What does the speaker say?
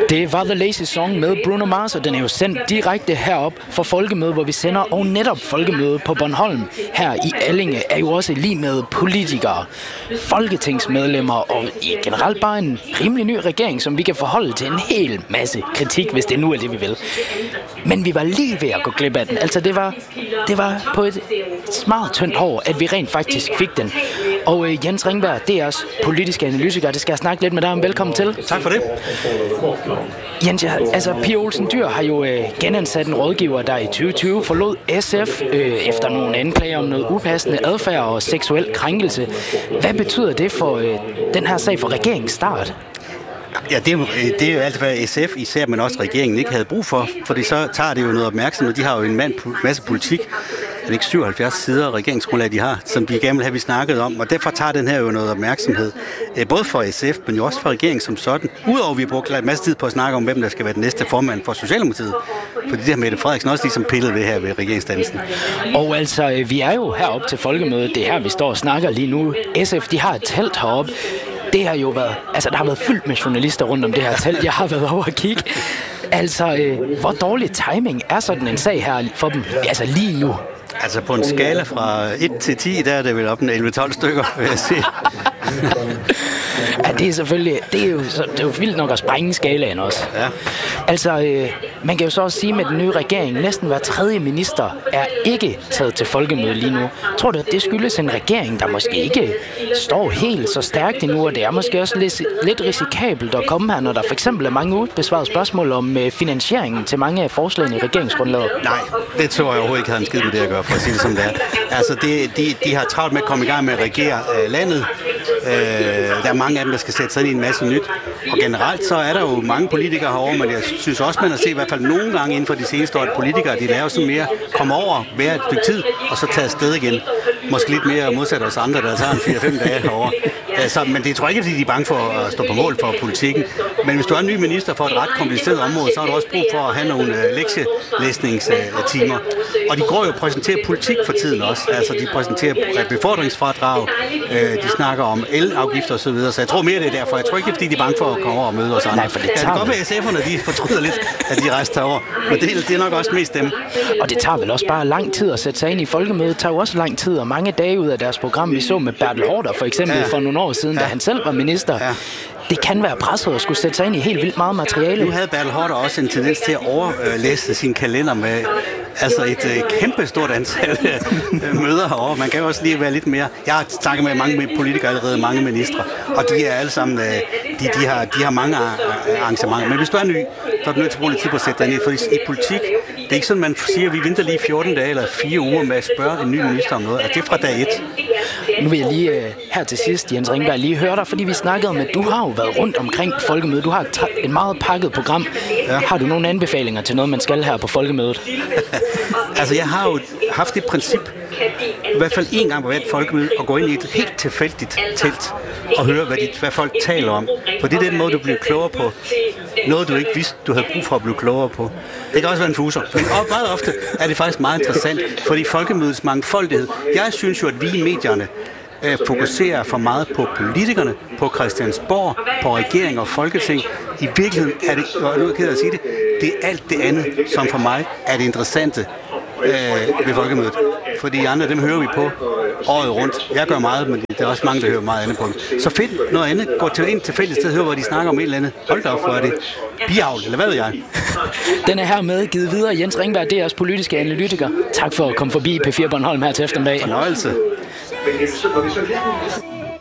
Det var The Lazy Song med Bruno Mars, og den er jo sendt direkte herop fra Folkemødet, hvor vi sender, og netop Folkemødet på Bornholm her i Allinge er jo også lige med politikere, folketingsmedlemmer og generelt bare en rimelig ny regering, som vi kan forholde til en hel masse kritik, hvis det nu er det, vi vil. Men vi var lige ved at gå glip af den. Altså det var på et meget tyndt hår, at vi rent faktisk fik den. Og Jens Ringberg, DR's politiske analytiker, det skal jeg snakke lidt med dig om. Velkommen til. Tak for det. Jens, Pia Olsen Dyhr har jo genansat en rådgiver, der i 2020 forlod SF efter nogle anklager om noget upassende adfærd og seksuel krænkelse. Hvad betyder det for den her sag for regeringens start? Ja, det er jo alt, hvad SF især, men også regeringen ikke havde brug for, fordi så tager det jo noget opmærksomhed. De har jo en masse politik, det er ikke 77 sider regeringsgrundlag, de har, som de gerne vil have, vi snakket om, og derfor tager den her jo noget opmærksomhed, både for SF, men jo også for regeringen som sådan. Udover at vi har brugt en masse tid på at snakke om, hvem der skal være den næste formand for Socialdemokratiet, fordi det har Mette Frederiksen også ligesom pillet ved her ved regeringsdannelsen. Og altså, vi er jo heroppe til Folkemødet, det er her, vi står og snakker lige nu. SF, de har et telt heroppe. Det har jo været, der har været fyldt med journalister rundt om det her telt. Jeg har været over at kigge. Hvor dårlig timing er sådan en sag her for dem, lige nu? Altså på en skala fra 1 til 10, der er det vel op en 11-12 stykker, vil jeg sige. Ja, det er selvfølgelig, det er jo vildt nok at sprænge skalaen også. Ja. Man kan jo så også sige med den nye regering, næsten hver tredje minister er ikke taget til folkemøde lige nu. Tror du, at det skyldes en regering, der måske ikke står helt så stærkt endnu, og det er måske også lidt risikabelt at komme her, når der for eksempel er mange ubesvarede spørgsmål om finansieringen til mange af forslagene i regeringsgrundlaget? Nej, det tror jeg overhovedet ikke havde en skid med det at gøre, for at sige det som det er. Altså, de har travlt med at komme i gang med at regere landet. Der er mange af dem, der skal sætte sig ind i en masse nyt. Og generelt så er der jo mange politikere herovre, men jeg synes også, man har set i hvert fald nogle gange inden for de seneste år, at politikere, de laver sådan mere, komme over, være et stykke tid, og så tage afsted igen. Måske lidt mere modsat os andre, der tager en 4-5 dage herovre. Men det tror jeg ikke, fordi de er bange for at stå på mål for politikken. Men hvis du er en ny minister for et ret kompliceret område, så har du også brug for at have nogle lektielæsningstimer. Og de går jo og præsenterer politik for tiden også. Altså de præsenterer befordringsfradrag, de snakker om elafgifter og så videre. Så jeg tror mere, det er derfor. Jeg tror ikke, fordi de er bange for at komme over og møde os andre. Nej, for det tager kan godt være, at SF'erne de fortryder lidt, at de rejser herover. Men det er nok også mest dem. Og det tager vel også bare lang tid at sætte sig ind i folkemødet. Det tager jo også lang tid og mange dage ud af deres program. Vi så med Bertel Haarder for eksempel for nogle år siden, da han selv var minister. Ja. Det kan være presset at skulle sætte sig ind i helt vildt meget materiale. Nu havde Bertel Haarder også en tendens til at overlæse sin kalender med et kæmpestort antal møder herovre. Man kan jo også lige være lidt mere. Jeg har snakket med mange politikere allerede, mange ministre, og de er alle sammen, de har mange arrangementer. Men hvis du er ny, så er du nødt til at bruge lidt tid på at sætte dig ind i, for i politik, det er ikke sådan, man siger, at vi venter lige 14 dage eller 4 uger med at spørge en ny minister om noget. Altså det er fra dag 1. Nu vil jeg lige her til sidst, Jens Ringberg, lige høre dig, fordi vi snakkede om, at du har jo været rundt omkring folkemødet. Du har et meget pakket program. Ja. Har du nogle anbefalinger til noget, man skal her på folkemødet? Altså, jeg har jo haft det princip, i hvert fald en gang på hvert folkemøde, at gå ind i et helt tilfældigt telt og høre, hvad folk taler om. For det er den måde, du bliver klogere på. Noget, du ikke vidste, du havde brug for at blive klogere på. Det kan også være en fuser. Og meget ofte er det faktisk meget interessant, fordi folkemødets mangfoldighed. Jeg synes jo, at vi i medierne fokuserer for meget på politikerne, på Christiansborg, på regering og folketing. I virkeligheden er det, og nu er jeg ked af at sige det, det er alt det andet, som for mig er det interessante ved folkemødet. Fordi de andre, dem hører vi på året rundt. Jeg gør meget, men der er også mange, der hører meget andet på det. Så find noget andet. Gå til en tilfældigt sted og hør, hvor de snakker om et eller andet. Hold da op, for det biavl, eller hvad ved jeg? Den er hermed givet videre. Jens Ringberg, DR's politiske analytiker. Tak for at komme forbi P4 Bornholm her til eftermiddag. Fornøjelse.